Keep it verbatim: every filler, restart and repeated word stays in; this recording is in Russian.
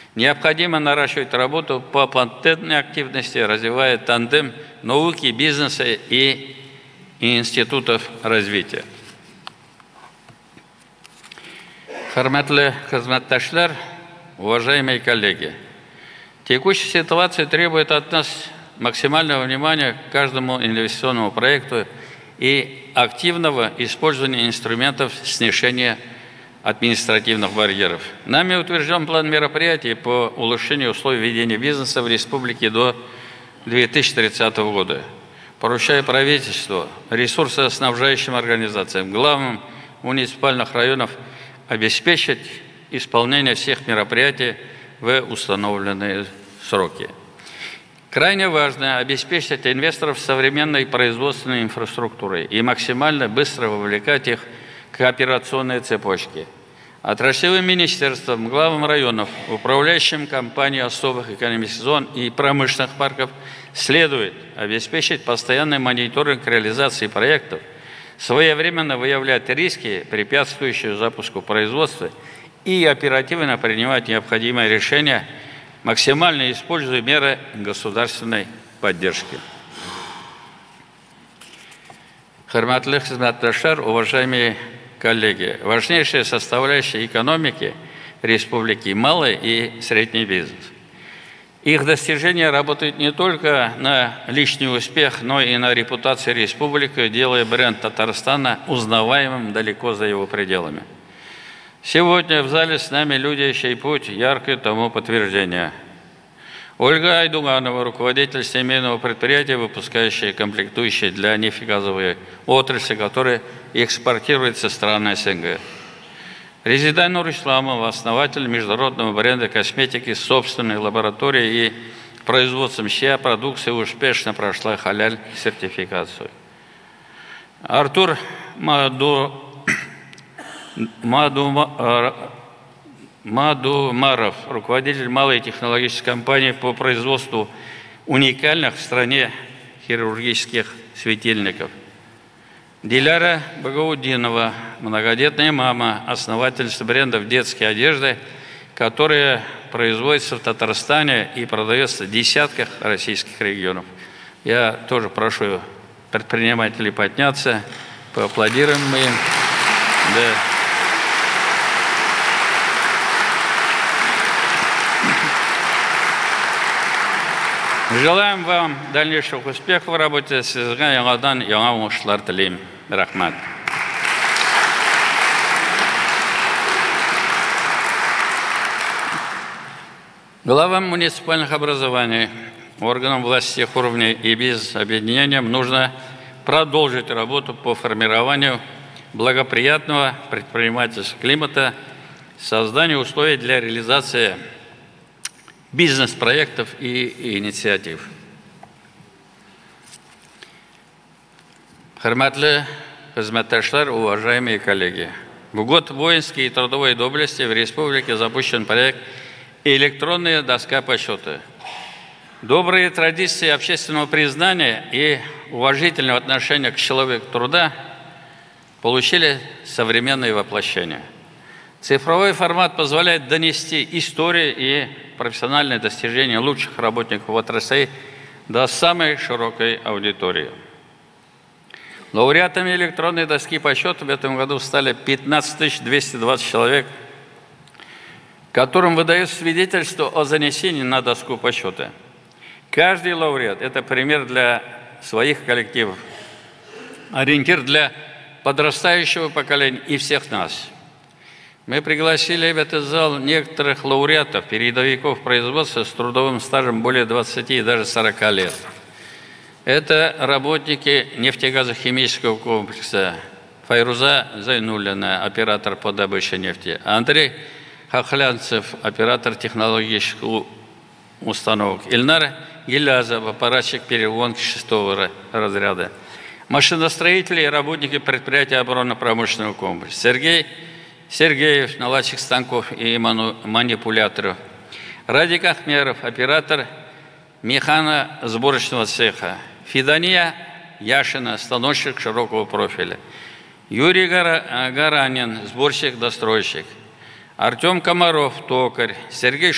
Необходимо наращивать работу по патентной активности, развивая тандем науки, бизнеса и институтов развития. Хөрмәтле хезмәттәшләр, уважаемые коллеги, текущая ситуация требует от нас максимального внимания к каждому инвестиционному проекту и активного использования инструментов снижения административных барьеров. Нами утвержден план мероприятий по улучшению условий ведения бизнеса в республике до две тысячи тридцатого года. Поручая правительству, ресурсоснабжающим организациям, главам муниципальных районов обеспечить исполнение всех мероприятий в установленные сроки. Крайне важно обеспечить инвесторов современной производственной инфраструктурой и максимально быстро вовлекать их к операционной цепочке. Отраслевым министерствам, главам районов, управляющим компанией особых экономических зон и промышленных парков следует обеспечить постоянный мониторинг реализации проектов, своевременно выявлять риски, препятствующие запуску производства, и оперативно принимать необходимые решения, максимально используя меры государственной поддержки. Хөрмәтле хезмәттәшләр, уважаемые коллеги, важнейшая составляющая экономики республики – малый и средний бизнес. Их достижения работают не только на личный успех, но и на репутацию республики, делая бренд Татарстана узнаваемым далеко за его пределами. Сегодня в зале с нами люди, чей путь яркое тому подтверждение. Ольга Айдуганова, руководитель семейного предприятия, выпускающая комплектующие для нефтегазовой отрасли, которые экспортируют со стран СНГ. Резида Нурисламова, основатель международного бренда косметики с собственной лабораторией и производством, чья продукция успешно прошла халяль-сертификацию. Артур Маду, Маду, Мадумаров, руководитель малой технологической компании по производству уникальных в стране хирургических светильников. Диляра Багаудинова, многодетная мама, основательница брендов детской одежды, которая производится в Татарстане и продается в десятках российских регионов. Я тоже прошу предпринимателей подняться, поаплодируем мы им. Да. Желаем вам дальнейших успехов в работе. Сезган яңадан яңа уңышлар телим. Рахмат. Главам муниципальных образований, органам власти всех уровней и бизнес-объединениям нужно продолжить работу по формированию благоприятного предпринимательского климата, созданию условий для реализации бизнес-проектов и инициатив. Хөрмәтле хезмәттәшләр, уважаемые коллеги! В год воинской и трудовой доблести в республике запущен проект «Электронная доска почета». Добрые традиции общественного признания и уважительного отношения к человеку труда получили современное воплощение. Цифровой формат позволяет донести истории и профессиональные достижения лучших работников отраслей до самой широкой аудитории. Лауреатами электронной доски почета в этом году стали пятнадцать тысяч двести двадцать человек, которым выдают свидетельство о занесении на доску почета. Каждый лауреат – это пример для своих коллективов, ориентир для подрастающего поколения и всех нас. Мы пригласили в этот зал некоторых лауреатов, передовиков производства с трудовым стажем более двадцати и даже сорока лет. Это работники нефтегазохимического комплекса, Файруза Зайнуллина, оператор по добыче нефти, Андрей Хохлянцев, оператор технологических установок, Ильнар Гилязов, аппаратчик перегонки шестого разряда, машиностроители и работники предприятия оборонно-промышленного комплекса, Сергей Сергеев, наладчик станков и манипуляторов, Радик Ахмеров, оператор механосборочного цеха, Фидания Яшина, станочник широкого профиля, Юрий Гаранин, сборщик-достройщик, Артем Комаров, токарь, Сергей